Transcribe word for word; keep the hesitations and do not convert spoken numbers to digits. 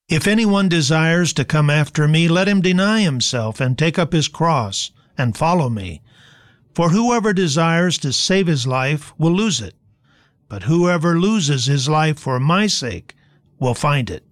If anyone desires to come after me, let him deny himself and take up his cross and follow me. For whoever desires to save his life will lose it, but whoever loses his life for my sake will find it.